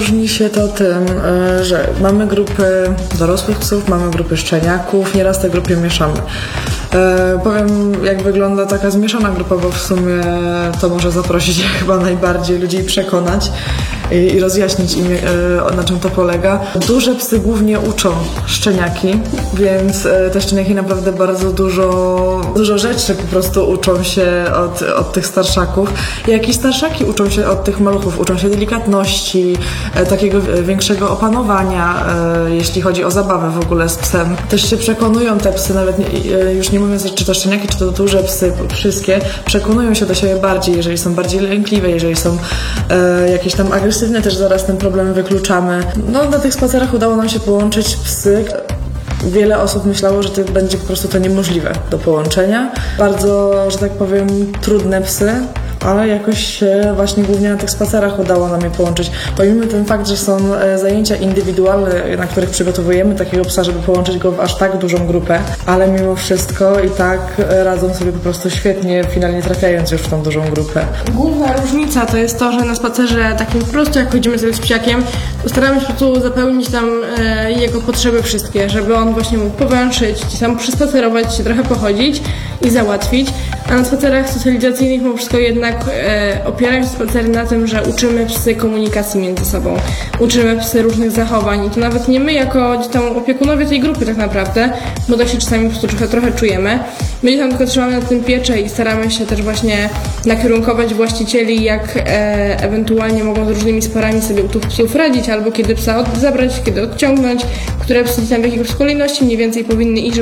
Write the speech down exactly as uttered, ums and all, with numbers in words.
różni się to tym, że mamy grupy dorosłych psów, mamy grupy szczeniaków, nieraz te grupy mieszamy. Powiem, jak wygląda taka zmieszana grupa, bo w sumie to może zaprosić chyba najbardziej ludzi i przekonać i, i rozjaśnić im, na czym to polega. Duże psy głównie uczą szczeniaki, więc te szczeniaki naprawdę bardzo dużo, dużo rzeczy po prostu uczą się od, od tych starszaków. Jak i starszaki uczą się od tych maluchów, uczą się delikatności, takiego większego opanowania, jeśli chodzi o zabawę w ogóle z psem. Też się przekonują te psy, nawet nie, już nie mówiąc, czy to szczeniaki, czy to duże psy, wszystkie przekonują się do siebie bardziej, jeżeli są bardziej lękliwe, jeżeli są e, jakieś tam agresywne, też zaraz ten problem wykluczamy. No, na tych spacerach udało nam się połączyć psy. Wiele osób myślało, że to będzie po prostu to niemożliwe do połączenia. Bardzo, że tak powiem, trudne psy, ale jakoś się właśnie głównie na tych spacerach udało nam je połączyć. Pomimo ten fakt, że są zajęcia indywidualne, na których przygotowujemy takiego psa, żeby połączyć go w aż tak dużą grupę, ale mimo wszystko i tak radzą sobie po prostu świetnie, finalnie trafiając już w tą dużą grupę. Główna różnica to jest to, że na spacerze takim po prostu jak chodzimy sobie z psiakiem, to staramy się po prostu zapełnić tam e, jego potrzeby wszystkie, żeby on właśnie mógł powęszyć, gdzieś tam przyspacerować się, trochę pochodzić i załatwić. A na spacerach socjalizacyjnych mimo wszystko jednak e, opierają się spacery na tym, że uczymy psy komunikacji między sobą, uczymy psy różnych zachowań i to nawet nie my jako gdzieś tam opiekunowie tej grupy tak naprawdę, bo tak się czasami po prostu trochę, trochę czujemy. My gdzieś tam tylko trzymamy nad tym pieczę i staramy się też właśnie nakierunkować właścicieli, jak e, ewentualnie mogą z różnymi sporami sobie u tych psów radzić, albo kiedy psa od, zabrać, kiedy odciągnąć, które psy tam w jakiej kolejności mniej więcej powinny iść, żeby